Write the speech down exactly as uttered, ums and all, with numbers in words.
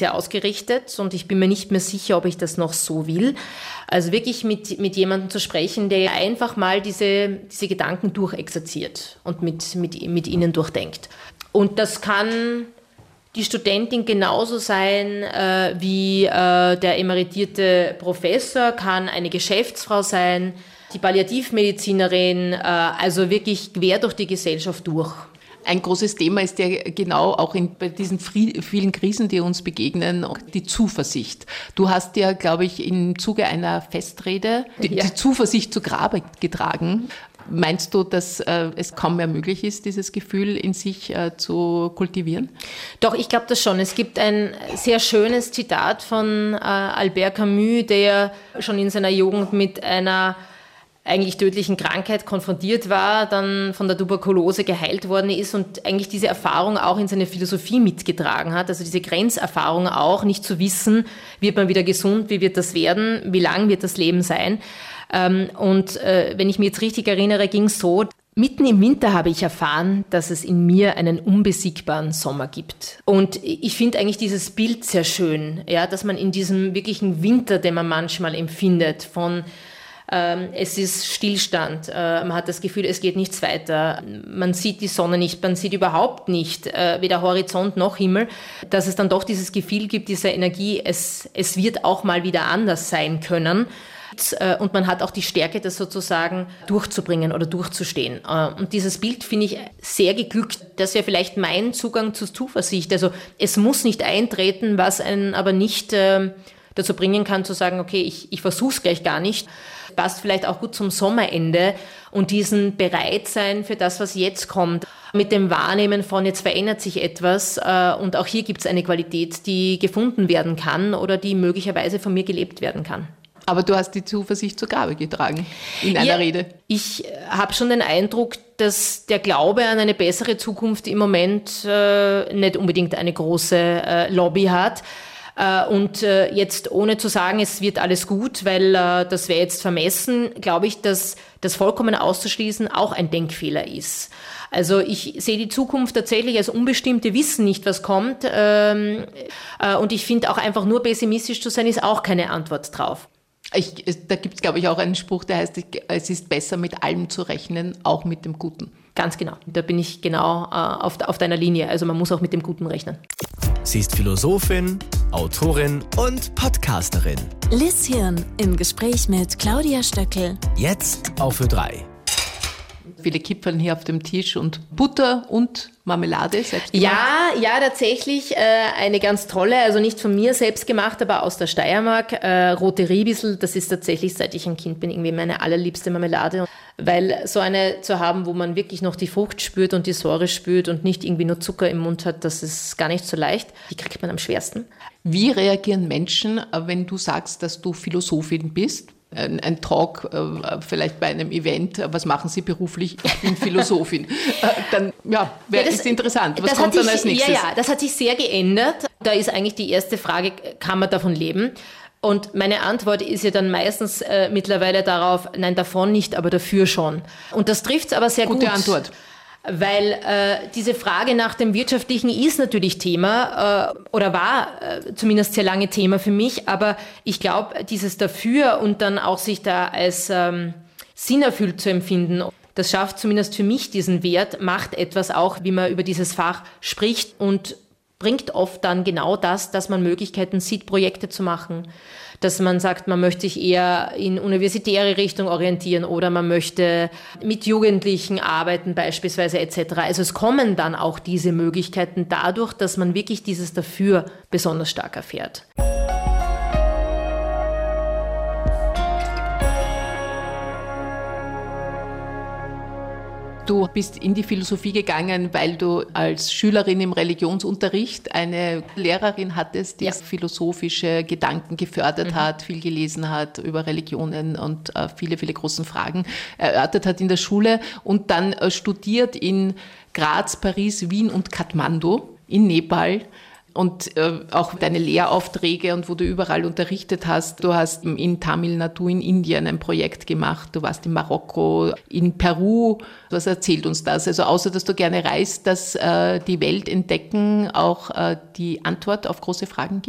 sehr ausgerichtet und ich bin mir nicht mehr sicher, ob ich das noch so will. Also wirklich mit, mit jemandem zu sprechen, der einfach mal diese, diese Gedanken durchexerziert und mit, mit, mit ihnen durchdenkt. Und das kann die Studentin genauso sein äh, wie äh, der emeritierte Professor, kann eine Geschäftsfrau sein, die Palliativmedizinerin, äh, also wirklich quer durch die Gesellschaft durch. Ein großes Thema ist ja genau auch in, bei diesen vielen Krisen, die uns begegnen, die Zuversicht. Du hast ja, glaube ich, im Zuge einer Festrede die, ja. die Zuversicht zu Grabe getragen. Meinst du, dass äh, es kaum mehr möglich ist, dieses Gefühl in sich äh, zu kultivieren? Doch, ich glaube das schon. Es gibt ein sehr schönes Zitat von äh, Albert Camus, der schon in seiner Jugend mit einer eigentlich tödlichen Krankheit konfrontiert war, dann von der Tuberkulose geheilt worden ist und eigentlich diese Erfahrung auch in seine Philosophie mitgetragen hat, also diese Grenzerfahrung auch, nicht zu wissen, wird man wieder gesund, wie wird das werden, wie lang wird das Leben sein. Und wenn ich mich jetzt richtig erinnere, ging es so, mitten im Winter habe ich erfahren, dass es in mir einen unbesiegbaren Sommer gibt. Und ich finde eigentlich dieses Bild sehr schön, ja, dass man in diesem wirklichen Winter, den man manchmal empfindet, von es ist Stillstand, man hat das Gefühl, es geht nichts weiter, man sieht die Sonne nicht, man sieht überhaupt nicht, weder Horizont noch Himmel, dass es dann doch dieses Gefühl gibt, diese Energie, es, es wird auch mal wieder anders sein können. Und man hat auch die Stärke, das sozusagen durchzubringen oder durchzustehen. Und dieses Bild finde ich sehr geglückt. Das wäre vielleicht mein Zugang zur Zuversicht. Also es muss nicht eintreten, was einen aber nicht dazu bringen kann, zu sagen, okay, ich, ich versuche es gleich gar nicht. Passt vielleicht auch gut zum Sommerende und diesen Bereitsein für das, was jetzt kommt. Mit dem Wahrnehmen von, jetzt verändert sich etwas äh, und auch hier gibt es eine Qualität, die gefunden werden kann oder die möglicherweise von mir gelebt werden kann. Aber du hast die Zuversicht zur Gabe getragen in einer ja, Rede. Ich habe schon den Eindruck, dass der Glaube an eine bessere Zukunft im Moment äh, nicht unbedingt eine große äh, Lobby hat. Und jetzt ohne zu sagen, es wird alles gut, weil das wäre jetzt vermessen, glaube ich, dass das vollkommen auszuschließen auch ein Denkfehler ist. Also ich sehe die Zukunft tatsächlich als unbestimmt, wir wissen nicht, was kommt. Und ich finde auch einfach nur pessimistisch zu sein, ist auch keine Antwort drauf. Ich, da gibt es, glaube ich, auch einen Spruch, der heißt, es ist besser, mit allem zu rechnen, auch mit dem Guten. Ganz genau. Da bin ich genau äh, auf, auf deiner Linie. Also man muss auch mit dem Guten rechnen. Sie ist Philosophin, Autorin und Podcasterin. Liz Hirn im Gespräch mit Claudia Stöckel. Jetzt auf Ö drei. Viele Kipferl hier auf dem Tisch und Butter und Marmelade selbst gemacht? Ja, ja, tatsächlich äh, eine ganz tolle, also nicht von mir selbst gemacht, aber aus der Steiermark. Äh, Rote Riebissel, das ist tatsächlich, seit ich ein Kind bin, irgendwie meine allerliebste Marmelade. Weil so eine zu haben, wo man wirklich noch die Frucht spürt und die Säure spürt und nicht irgendwie nur Zucker im Mund hat, das ist gar nicht so leicht. Die kriegt man am schwersten. Wie reagieren Menschen, wenn du sagst, dass du Philosophin bist? Ein, ein Talk, äh, vielleicht bei einem Event, was machen Sie beruflich? Ich bin Philosophin. äh, dann, ja, wär, ja das, ist interessant. Was kommt dann als nächstes? Ja, ja, das hat sich sehr geändert. Da ist eigentlich die erste Frage, kann man davon leben? Und meine Antwort ist ja dann meistens äh, mittlerweile darauf, nein, davon nicht, aber dafür schon. Und das trifft es aber sehr Gute gut. Gute Antwort. Weil äh, diese Frage nach dem Wirtschaftlichen ist natürlich Thema äh, oder war äh, zumindest sehr lange Thema für mich, aber ich glaube, dieses Dafür und dann auch sich da als ähm, sinnerfüllt zu empfinden, das schafft zumindest für mich diesen Wert, macht etwas auch, wie man über dieses Fach spricht und bringt oft dann genau das, dass man Möglichkeiten sieht, Projekte zu machen. Dass man sagt, man möchte sich eher in universitäre Richtung orientieren oder man möchte mit Jugendlichen arbeiten beispielsweise et cetera. Also es kommen dann auch diese Möglichkeiten dadurch, dass man wirklich dieses Dafür besonders stark erfährt. Du bist in die Philosophie gegangen, weil du als Schülerin im Religionsunterricht eine Lehrerin hattest, die ja. philosophische Gedanken gefördert mhm. hat, viel gelesen hat über Religionen und äh, viele, viele große Fragen erörtert hat in der Schule und dann äh, studiert in Graz, Paris, Wien und Kathmandu in Nepal. Und äh, auch deine Lehraufträge und wo du überall unterrichtet hast. Du hast in Tamil Nadu in Indien ein Projekt gemacht, du warst in Marokko, in Peru. Was erzählt uns das? Also außer, dass du gerne reist, dass äh, die Welt entdecken auch äh, die Antwort auf große Fragen gibt?